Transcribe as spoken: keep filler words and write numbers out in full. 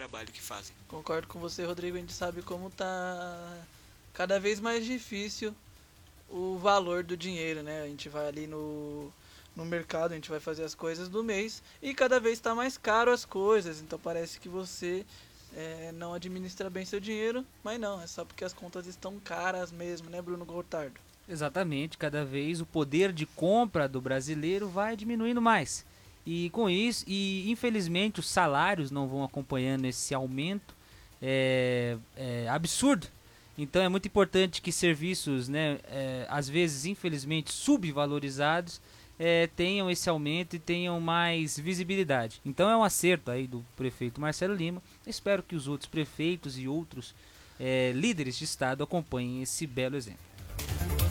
trabalho que fazem. Concordo com você, Rodrigo. A gente sabe como tá cada vez mais difícil o valor do dinheiro, né? A gente vai ali no, no mercado, a gente vai fazer as coisas do mês e cada vez está mais caro as coisas. Então parece que você é, não administra bem seu dinheiro, mas não, é só porque as contas estão caras mesmo, né, Bruno Gotardo? Exatamente, cada vez o poder de compra do brasileiro vai diminuindo mais. E com isso, e infelizmente os salários não vão acompanhando esse aumento é, é absurdo. Então é muito importante que serviços, né, é, às vezes infelizmente subvalorizados, é, tenham esse aumento e tenham mais visibilidade. Então é um acerto aí do prefeito Marcelo Lima. Espero que os outros prefeitos e outros é, líderes de estado acompanhem esse belo exemplo.